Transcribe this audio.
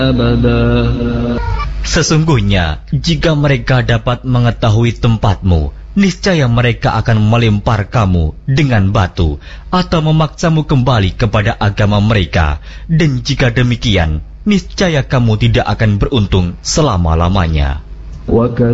Sesungguhnya, jika mereka dapat mengetahui tempatmu, niscaya mereka akan melempar kamu dengan batu atau memaksamu kembali kepada agama mereka. Dan jika demikian, niscaya kamu tidak akan beruntung selama-lamanya.